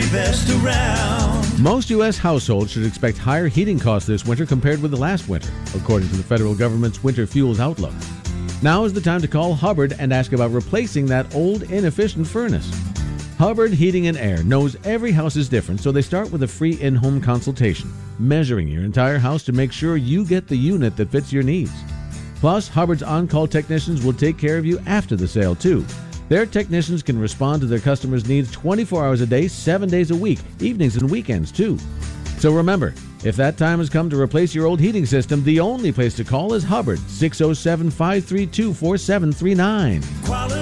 best around. Most U.S. households should expect higher heating costs this winter compared with the last winter, according to the federal government's Winter Fuels Outlook. Now is the time to call Hubbard and ask about replacing that old, inefficient furnace. Hubbard Heating and Air knows every house is different, so they start with a free in-home consultation, measuring your entire house to make sure you get the unit that fits your needs. Plus, Hubbard's on-call technicians will take care of you after the sale, too. Their technicians can respond to their customers' needs 24 hours a day, 7 days a week, evenings and weekends, too. So remember, if that time has come to replace your old heating system, the only place to call is Hubbard, 607-532-4739.